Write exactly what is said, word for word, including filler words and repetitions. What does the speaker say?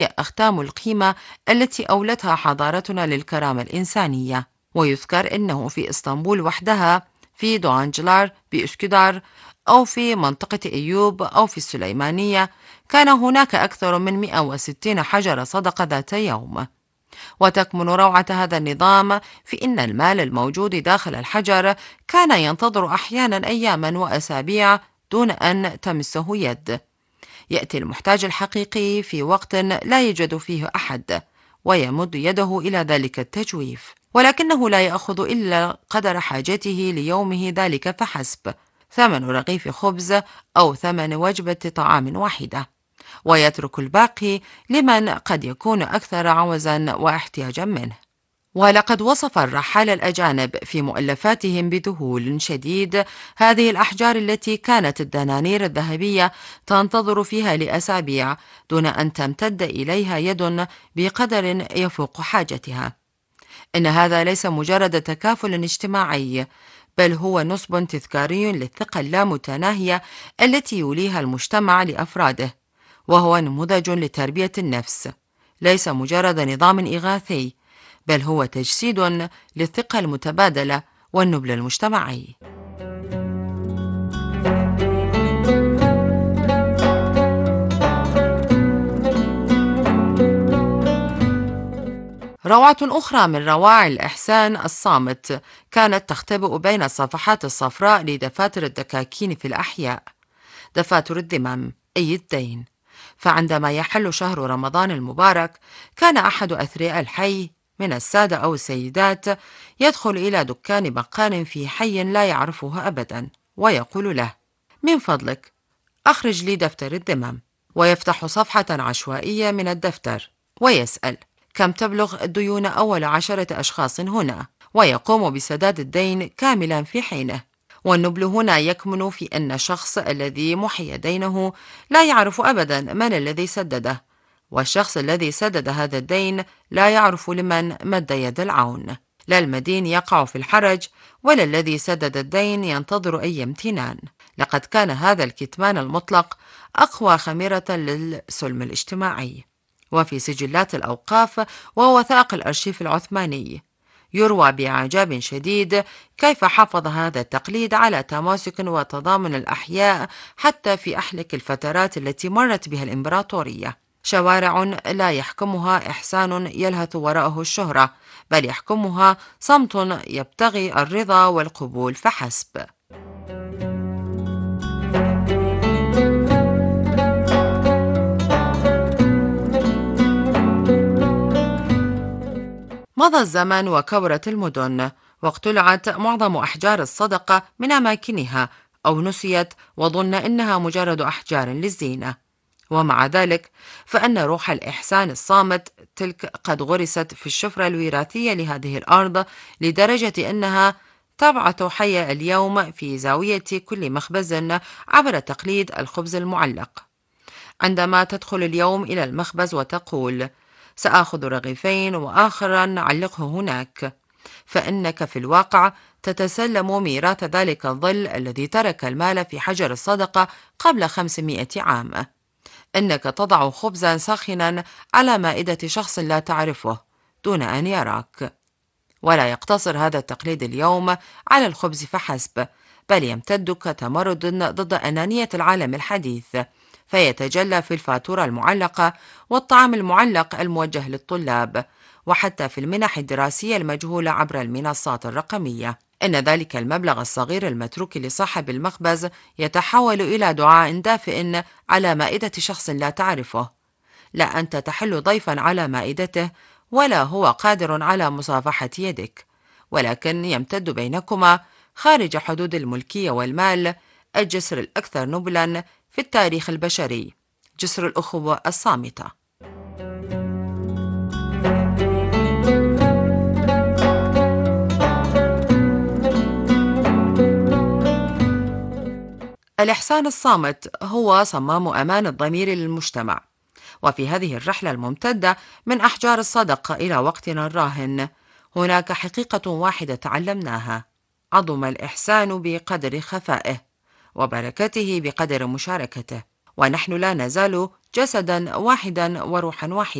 أختام القيمة التي أولتها حضارتنا للكرامة الإنسانية. ويذكر أنه في إسطنبول وحدها، في دوانجلار بإسكندر، أو في منطقة أيوب، أو في السليمانية، كان هناك أكثر من مئة وستين حجر صدقة ذات يوم. وتكمن روعة هذا النظام في أن المال الموجود داخل الحجر كان ينتظر أحيانا أياما وأسابيع دون أن تمسه يد. يأتي المحتاج الحقيقي في وقت لا يوجد فيه أحد، ويمد يده إلى ذلك التجويف، ولكنه لا يأخذ إلا قدر حاجته ليومه ذلك فحسب، ثمن رغيف خبز أو ثمن وجبة طعام واحدة، ويترك الباقي لمن قد يكون أكثر عوزا واحتياجا منه. ولقد وصف الرحالة الأجانب في مؤلفاتهم بذهول شديد هذه الأحجار التي كانت الدنانير الذهبية تنتظر فيها لأسابيع دون أن تمتد إليها يد بقدر يفوق حاجتها. إن هذا ليس مجرد تكافل اجتماعي، بل هو نصب تذكاري للثقة اللامتناهية التي يوليها المجتمع لأفراده، وهو نموذج لتربية النفس، ليس مجرد نظام إغاثي، بل هو تجسيد للثقة المتبادلة والنبل المجتمعي. روعة أخرى من رواعي الإحسان الصامت كانت تختبئ بين الصفحات الصفراء لدفاتر الدكاكين في الأحياء، دفاتر الذمم أي الدين. فعندما يحل شهر رمضان المبارك، كان أحد أثرياء الحي من السادة أو السيدات يدخل إلى دكان بقال في حي لا يعرفه أبدا، ويقول له: من فضلك أخرج لي دفتر الذمم. ويفتح صفحة عشوائية من الدفتر ويسأل: كم تبلغ الديون أول عشرة أشخاص هنا؟ ويقوم بسداد الدين كاملا في حينه. والنبل هنا يكمن في أن الشخص الذي محي دينه لا يعرف أبدا من الذي سدده، والشخص الذي سدد هذا الدين لا يعرف لمن مد يد العون. لا المدين يقع في الحرج، ولا الذي سدد الدين ينتظر أي امتنان. لقد كان هذا الكتمان المطلق أقوى خميرة للسلم الاجتماعي. وفي سجلات الأوقاف ووثائق الأرشيف العثماني يروى بإعجاب شديد كيف حافظ هذا التقليد على تماسك وتضامن الأحياء حتى في أحلك الفترات التي مرت بها الإمبراطورية. شوارع لا يحكمها إحسان يلهث وراءه الشهرة، بل يحكمها صمت يبتغي الرضا والقبول فحسب. مضى الزمن وكبرت المدن، واقتلعت معظم أحجار الصدقة من أماكنها، أو نسيت وظن إنها مجرد أحجار للزينة. ومع ذلك فإن روح الإحسان الصامت تلك قد غرست في الشفرة الوراثية لهذه الأرض، لدرجة أنها تبعث حي اليوم في زاوية كل مخبز عبر تقليد الخبز المعلق. عندما تدخل اليوم إلى المخبز وتقول: سآخذ رغيفين وآخرا علقه هناك، فإنك في الواقع تتسلم ميراث ذلك الظل الذي ترك المال في حجر الصدقة قبل خمسمائة عام. إنك تضع خبزا ساخنا على مائدة شخص لا تعرفه دون أن يراك. ولا يقتصر هذا التقليد اليوم على الخبز فحسب، بل يمتد كتمرد ضد أنانية العالم الحديث، فيتجلى في الفاتورة المعلقة والطعام المعلق الموجه للطلاب، وحتى في المنح الدراسية المجهولة عبر المنصات الرقمية. إن ذلك المبلغ الصغير المتروك لصاحب المخبز يتحول إلى دعاء دافئ على مائدة شخص لا تعرفه. لا أنت تحل ضيفا على مائدته، ولا هو قادر على مصافحة يدك، ولكن يمتد بينكما خارج حدود الملكية والمال الجسر الأكثر نبلا في التاريخ البشري، جسر الأخوة الصامتة. الإحسان الصامت هو صمام أمان الضمير للمجتمع. وفي هذه الرحلة الممتدة من أحجار الصدقة إلى وقتنا الراهن، هناك حقيقة واحدة تعلمناها: عظم الإحسان بقدر خفائه، وبركته بقدر مشاركته. ونحن لا نزال جسدا واحدا وروحا واحدة.